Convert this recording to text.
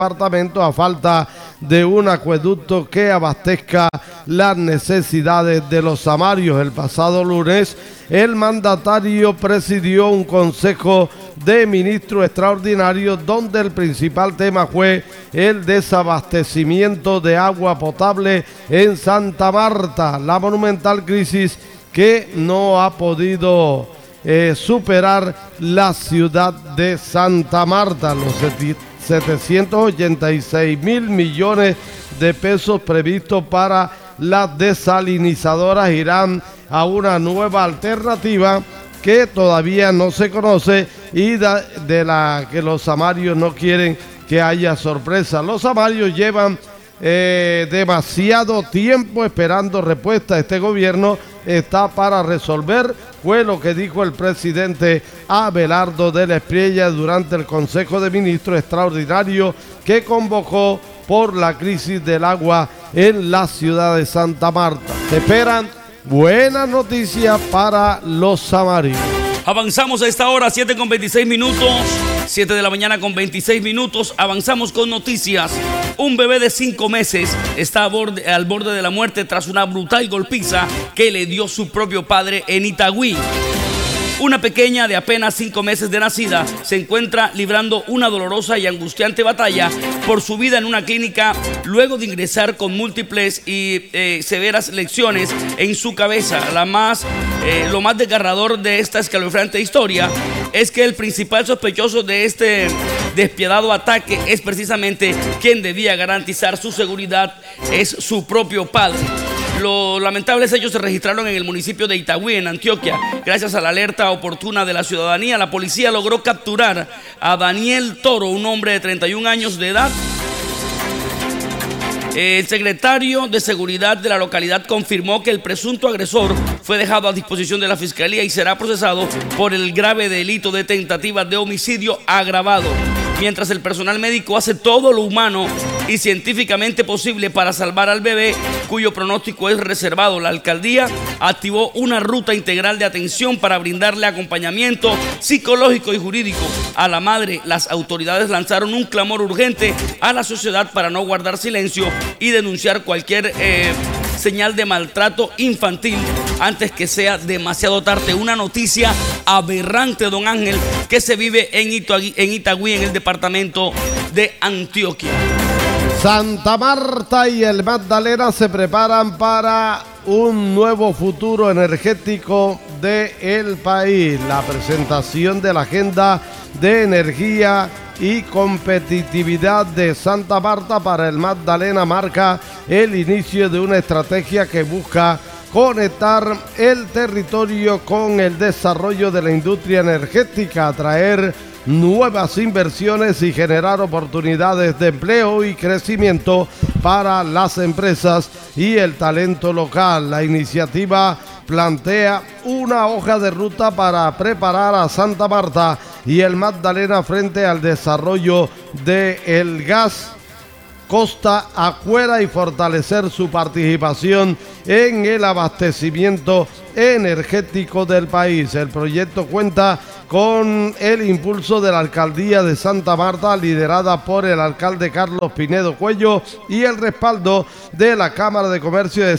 departamento a falta de un acueducto que abastezca las necesidades de los samarios. El pasado lunes, el mandatario presidió un consejo de ministros extraordinario donde el principal tema fue el desabastecimiento de agua potable en Santa Marta, la monumental crisis que no ha podido superar la ciudad de Santa Marta. Los 786.000 millones de pesos previstos para las desalinizadoras irán a una nueva alternativa que todavía no se conoce y de la que los samarios no quieren que haya sorpresa. Los samarios llevan demasiado tiempo esperando respuesta. Este gobierno está para resolver, fue lo que dijo el presidente Abelardo de la Espriella durante el Consejo de Ministros extraordinario que convocó por la crisis del agua en la ciudad de Santa Marta. Se esperan buenas noticias para los samarios. Avanzamos a esta hora, 7:26 minutos, 7 de la mañana con 26 minutos. Avanzamos con noticias. Un bebé de 5 meses está al borde de la muerte tras una brutal golpiza que le dio su propio padre en Itagüí. Una pequeña de apenas 5 meses de nacida se encuentra librando una dolorosa y angustiante batalla por su vida en una clínica luego de ingresar con múltiples y severas lesiones en su cabeza. Lo más desgarrador de esta escalofriante historia es que el principal sospechoso de este despiadado ataque es precisamente quien debía garantizar su seguridad, es su propio padre. Los lamentables hechos se registraron en el municipio de Itagüí, en Antioquia. Gracias a la alerta oportuna de la ciudadanía, la policía logró capturar a Daniel Toro, un hombre de 31 años de edad. El secretario de Seguridad de la localidad confirmó que el presunto agresor fue dejado a disposición de la fiscalía y será procesado por el grave delito de tentativa de homicidio agravado. Mientras el personal médico hace todo lo humano y científicamente posible para salvar al bebé, cuyo pronóstico es reservado, la alcaldía activó una ruta integral de atención para brindarle acompañamiento psicológico y jurídico a la madre. Las autoridades lanzaron un clamor urgente a la sociedad para no guardar silencio y denunciar cualquier señal de maltrato infantil antes que sea demasiado tarde. Una noticia aberrante, don Ángel, que se vive en Itagüí, en el departamento de Antioquia. Santa Marta y el Magdalena se preparan para un nuevo futuro energético del país. La presentación de la agenda de energía y competitividad de Santa Marta para el Magdalena marca el inicio de una estrategia que busca conectar el territorio con el desarrollo de la industria energética, atraer nuevas inversiones y generar oportunidades de empleo y crecimiento para las empresas y el talento local. La iniciativa plantea una hoja de ruta para preparar a Santa Marta y el Magdalena frente al desarrollo del gas costa afuera y fortalecer su participación en el abastecimiento energético del país. El proyecto cuenta con el impulso de la alcaldía de Santa Marta, liderada por el alcalde Carlos Pinedo Cuello, y el respaldo de la Cámara de Comercio de